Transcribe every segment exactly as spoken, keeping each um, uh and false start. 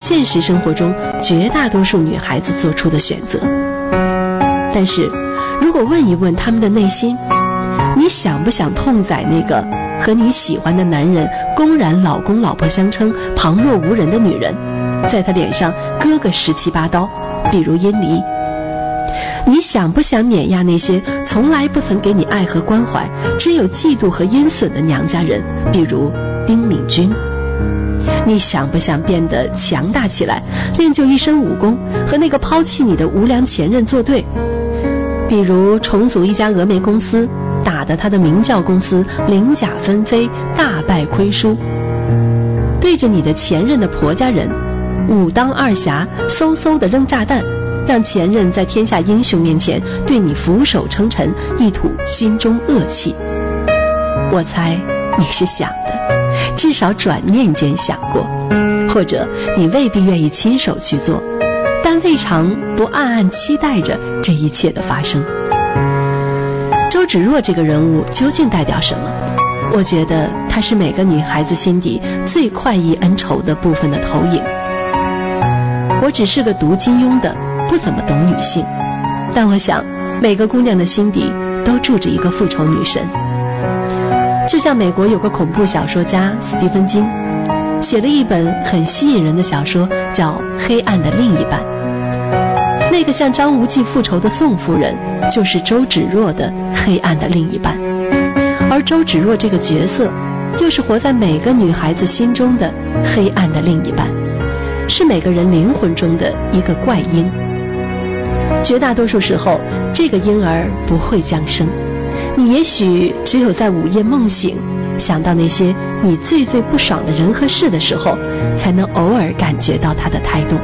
现实生活中绝大多数女孩子做出的选择。但是如果问一问她们的内心，你想不想痛宰那个和你喜欢的男人公然老公老婆相称旁若无人的女人，在她脸上割个十七八刀，比如殷离？你想不想碾压那些从来不曾给你爱和关怀，只有嫉妒和阴损的娘家人，比如丁敏君？你想不想变得强大起来，练就一身武功，和那个抛弃你的无良前任作对？比如重组一家峨眉公司，打得他的明教公司鳞甲纷飞，大败亏输。对着你的前任的婆家人，武当二侠嗖嗖地扔炸弹，让前任在天下英雄面前对你俯首称臣，一吐心中恶气。我猜你是想的，至少转念间想过，或者你未必愿意亲手去做，但未尝不暗暗期待着这一切的发生。周芷若这个人物究竟代表什么？我觉得她是每个女孩子心底最快意恩仇的部分的投影。我只是个读金庸的，不怎么懂女性，但我想每个姑娘的心底都住着一个复仇女神。就像美国有个恐怖小说家斯蒂芬金，写了一本很吸引人的小说，叫《黑暗的另一半》。那个向张无忌复仇的宋夫人，就是周芷若的黑暗的另一半。而周芷若这个角色，又是活在每个女孩子心中的黑暗的另一半，是每个人灵魂中的一个怪婴。绝大多数时候，这个婴儿不会降生，你也许只有在午夜梦醒，想到那些你最最不爽的人和事的时候，才能偶尔感觉到他的胎动。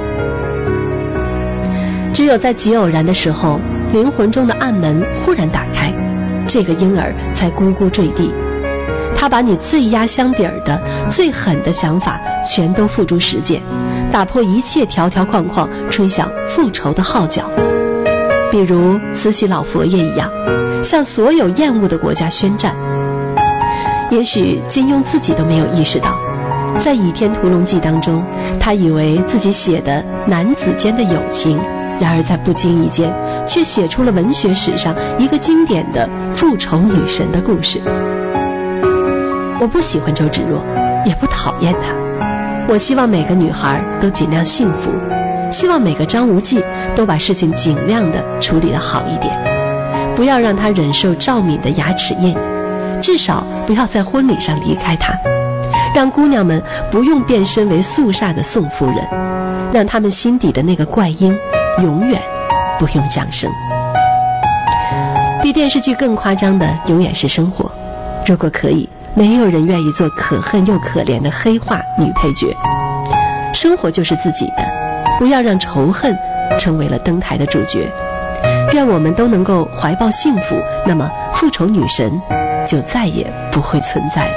只有在极偶然的时候，灵魂中的暗门忽然打开，这个婴儿才咕咕坠地。他把你最压箱底儿的、最狠的想法全都付诸实践，打破一切条条框框，吹响复仇的号角。比如慈禧老佛爷一样，向所有厌恶的国家宣战。也许金庸自己都没有意识到，在《倚天屠龙记》当中，他以为自己写的男子间的友情，然而在不经意间却写出了文学史上一个经典的复仇女神的故事。我不喜欢周芷若，也不讨厌她，我希望每个女孩都尽量幸福，希望每个张无忌都把事情尽量的处理得好一点，不要让她忍受赵敏的牙齿印，至少不要在婚礼上离开她，让姑娘们不用变身为肃杀的宋夫人，让她们心底的那个怪婴永远不用降生。比电视剧更夸张的永远是生活，如果可以，没有人愿意做可恨又可怜的黑化女配角。生活就是自己的，不要让仇恨成为了登台的主角。愿我们都能够怀抱幸福，那么复仇女神就再也不会存在了。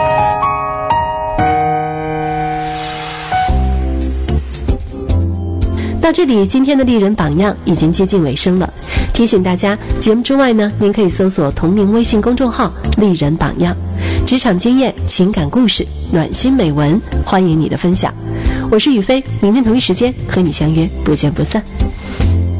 到这里，今天的丽人榜样已经接近尾声了。提醒大家，节目之外呢，您可以搜索同名微信公众号丽人榜样，职场经验、情感故事、暖心美文，欢迎你的分享。我是雨飞，明天同一时间和你相约，不见不散。